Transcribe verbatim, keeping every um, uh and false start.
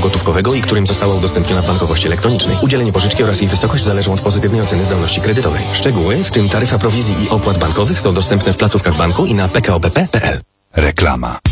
gotówkowego i którym została udostępniona w bankowości elektronicznej. Udzielenie pożyczki oraz jej wysokość zależą od pozytywnej oceny zdolności kredytowej. Szczegóły, w tym taryfa prowizji i opłat bankowych, są dostępne w placówkach banku i na p k o b p kropka p l. Reklama.